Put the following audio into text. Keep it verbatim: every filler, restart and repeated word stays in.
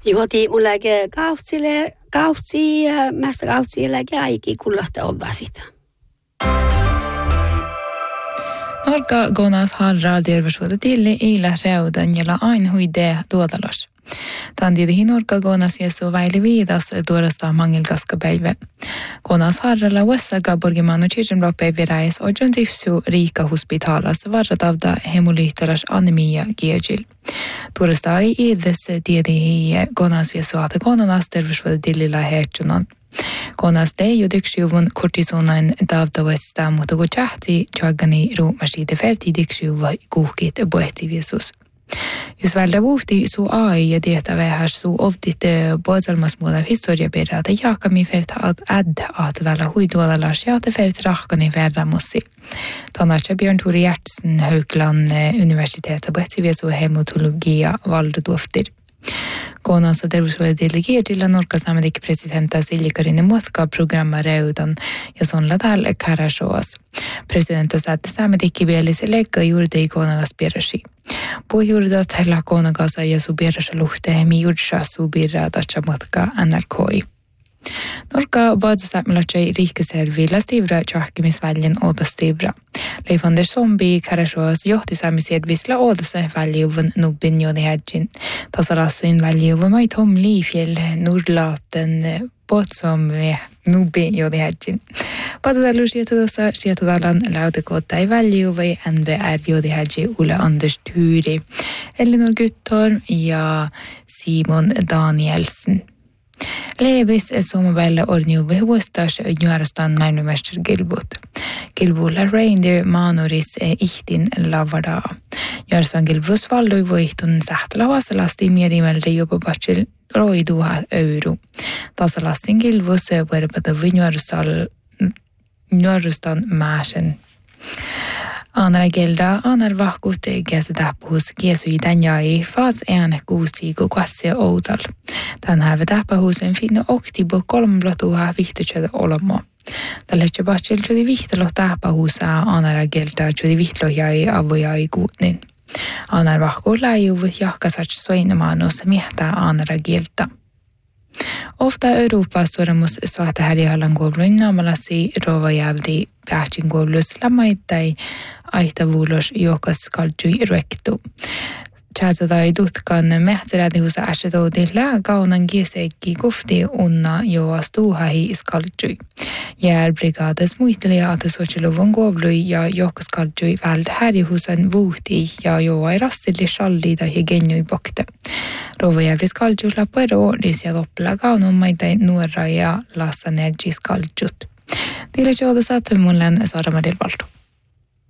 Johti mulla kautsille, kautsi, mästä kautsille jäikin kullahta olla sitä. Norka gonas harra terveyshuolta tille ila reudan, jolla aina huidee tuotalos. Tämän tietenkin Norka gonas jesu väili viidas tuodasta mangilkaskapäivä. Gonas harralla Wessaga borgimanu Chirchenbrock-päiviräis ojon tifsu Riika hospitalas varratavda hemolyyhtalas anemia kiejil. Tuodasta ei idessä tietenkin gonas viesuahta gonas terveyshuolta tillillä heitsunan. Konas ei jo diksjuvun kortisonain davdavesta, mutta kun tjahti tjagani ruumasiite ferti diksjuva kuhkit boehtiviesus. Jos välillä vuhti su ai ja tietä vähäs su ovtit puolelmasmuoda historiaperrata jakami fert ad ad at tällä huiduolalas ja te fert rahkani verramussi. Tanatsa Björn Tore Gjertsen Haukland universitetet boehtiviesu hematologia valduoftir. Konansa terveyshuolta delegeertilla Norka Samedik presidenta Silja Karinen Muotka programma reudan ja sonla täällä Karashoas. Presidenta saatte Samedikki vielisi leikkaa juurde i konagas pierasi. Puhujuurdat hella konagasa ja subirasa luhteen juursa subirra tatsa Muotka N R K. Norka baadsaamelatsai riikkeservillä stivra tjahkimisväljän oodastivra. Leifander zombi Karashoas johtisaamisjärvisllä oodassa väljuvun nubbin jodihädjin. Tasalassin väljuvun mait hom liifjell nurlaaten potsomme nubbi jodihädjin. Patadalus sietodassa sietodalan lautekoota ei väljuvai N V R jodihädji Ulle Anders Thyri, Elinor Guttorm ja Simon Danielsen. Levis sommervällä orniuve huostas juorastaan maailmanmästari Gilbut. Gilbulla reindeer maanuris ihtin lavadaa. Juorastaan Gilbus valdui voihtun sähtälä vasalasti mierimeltä jopa patsil roiduha euro. Tasalastin Gilbus verpatavi juorastaan mäsen. Anar gelda, anar vahkut käsitäppuus kiesui tänjai fas ääne kuusi kuukassia outal. Tän hävä täppähuusen finno oktibo kolmblotuha vihtötsötä olmo. Tällä tjöpatsel tjödi vihtelo täppähuusaa anar gelda tjödi vihtelo jäi avojai kuutnin. Anar vahku läijuvut jahkasats soinamanus miehtää anar gelda. Ofta Euroopassa suuremmus suhta härjähallan kouluun naamalasi rovajävri päätsin koulussa lamaittai aihtavuulos johkas kaltui rektu. Tjäsätai tutkan mehtärätihusa äsetoudilla kaunan kiesekki kufti unna joas tuuhahi skaltui. Järbrigades muisteli että sotiluvun koului ja johkas kaltui vältä härjähusan vuhti ja joai rassilli shalli tai genjui bokte. Rovajävri skaltjulla pero lisää toppela kaunon maitai nuora ja lassa nergi skaltjut. Tiedä joota saatte mullen Saara Marilvaldu.